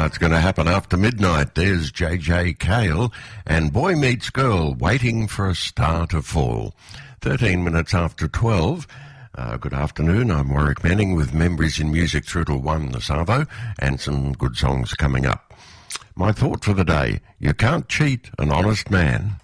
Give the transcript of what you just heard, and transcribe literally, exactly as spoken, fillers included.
Uh, it's going to happen after midnight. There's J J Cale and Boy Meets Girl, Waiting for a Star to Fall. thirteen minutes after twelve. Uh, good afternoon, I'm Warwick Manning with Memories in Music through to one this arvo, and some good songs coming up. My thought for the day: you can't cheat an honest man.